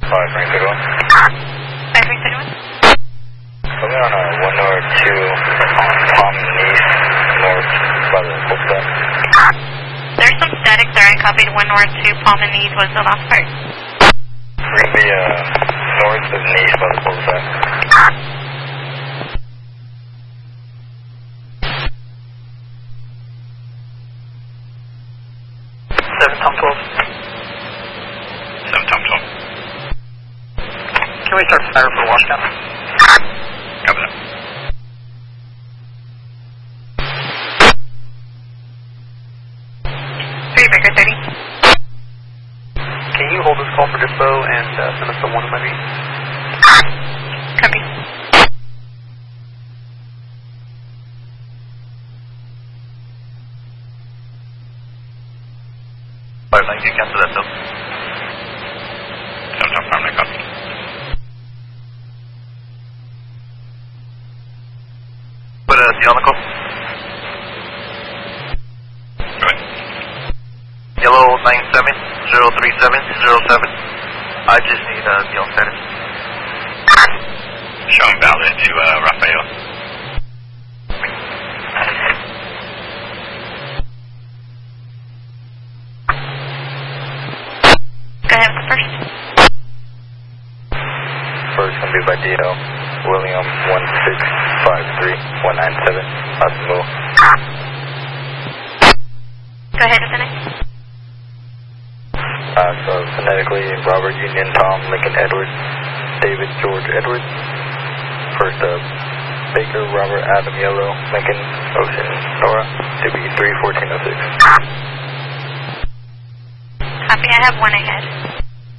5331. 5331. We're on a 1 North 2 on Palm East North by the Colton. There's some static there. I copied 1 North 2 Palm and East was the last part. We're going to be north of Nice by the cul-de-sac. 7 Tom 12. 7 Tom 12. Can we start fire for washdown? Copy that. Breaker 30. Can you hold this call for dispo and send us the 1 of my meetings? Copy. Five-9, can you cancel that though? 7 Tom Farm, copy. Put a D on the call. Go ahead. Yellow 9703707. I just need D on status. Showing valid to Rafael. Go ahead with the first. First going to be by DL. William 1653197. Osmo. Go ahead with the next. So phonetically, Robert Union Tom Lincoln Edward David George Edward. First Baker Robert Adam Yellow Lincoln Ocean Nora to be 31406. Copy. I have 1 ahead.